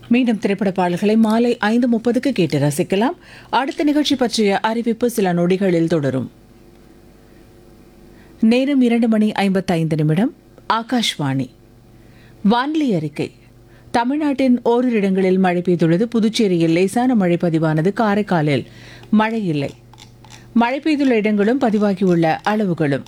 மீண்டும் திரைப்பட பாடல்களை மாலை 5:30க்கு கேட்டு ரசிக்கலாம். அடுத்த நிகழ்ச்சி பற்றிய அறிவிப்பு சில நொடிகளில் தொடரும். நேரம் 2:55. ஆகாஷ்வாணி. வானிலை அறிக்கை. தமிழ்நாட்டின் ஓரிரு இடங்களில் மழை பெய்துள்ளது. புதுச்சேரியில் லேசான மழை பதிவானது. காரைக்காலில் மழை இல்லை. மழை பெய்துள்ள இடங்களும் பதிவாகியுள்ள அளவுகளும்.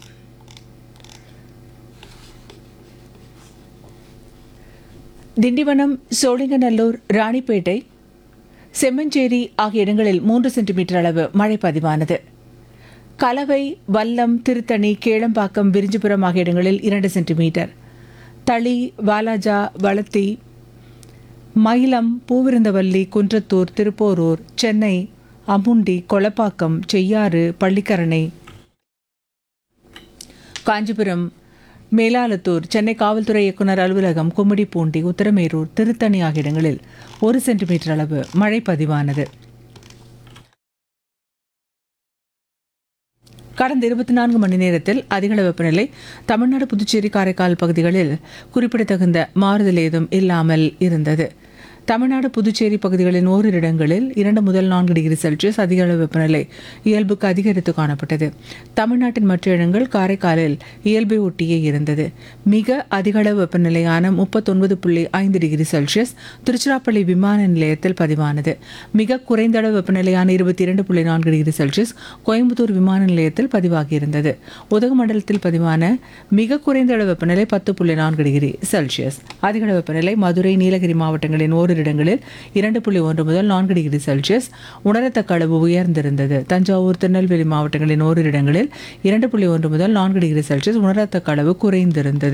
திண்டிவனம், சோழிங்கநல்லூர், ராணிப்பேட்டை, செம்மஞ்சேரி ஆகிய இடங்களில் 3 சென்டிமீட்டர் அளவு மழை பதிவானது. கலவை, வல்லம், திருத்தணி, கேளம்பாக்கம், விரிஞ்சிபுரம் ஆகிய இடங்களில் 2 சென்டிமீட்டர். தளி, வாலாஜா, வளத்தி, மயிலம், பூவிருந்தவல்லி, குன்றத்தூர், திருப்போரூர், சென்னை, அமுண்டி, கொளப்பாக்கம், செய்யாறு, பள்ளிக்கரணை, காஞ்சிபுரம், மேலாலத்தூர், சென்னை காவல்துறை இயக்குநர் அலுவலகம், கும்மிடிப்பூண்டி, உத்தரமேரூர், திருத்தணி ஆகிய இடங்களில் 1 சென்டிமீட்டர் அளவு மழை பதிவானது. கடந்த 24 மணி நேரத்தில் அதிகளவு வெப்பநிலை தமிழ்நாடு, புதுச்சேரி, காரைக்கால் பகுதிகளில் குறிப்பிடத்தகுந்த மாறுதல் ஏதும் இல்லாமல் இருந்தது. தமிழ்நாடு, புதுச்சேரி பகுதிகளின் ஓரிரு இடங்களில் 2 முதல் 4 டிகிரி செல்சியஸ் அதிக அளவு வெப்பநிலை இயல்புக்கு அதிகரித்து காணப்பட்டது. தமிழ்நாட்டின் மற்ற இடங்கள் காரைக்காலில் இயல்பை ஒட்டியே இருந்தது. மிக அதிக அளவு வெப்பநிலையான 39.5 டிகிரி செல்சியஸ் திருச்சிராப்பள்ளி விமான நிலையத்தில் பதிவானது. மிக குறைந்த அளவு வெப்பநிலையான 22.4 டிகிரி செல்சியஸ் கோயம்புத்தூர் விமான நிலையத்தில் பதிவாகியிருந்தது. உதகமண்டலத்தில் பதிவான மிக குறைந்த அளவு வெப்பநிலை 10.4 டிகிரி செல்சியஸ். அதிக அளவு வெப்பநிலை மதுரை, நீலகிரி மாவட்டங்களின் ஓரிரு இடங்களில் 2.1 முதல் 4 டிகிரி செல்சியஸ் உணரத்தக்க அளவு உயர்ந்திருந்தது. தஞ்சாவூர், திருநெல்வேலி மாவட்டங்களின் ஓரிரு இடங்களில் 2.1 முதல் 4 டிகிரி செல்சியஸ் உணரத்தக்க அளவு குறைந்திருந்தது.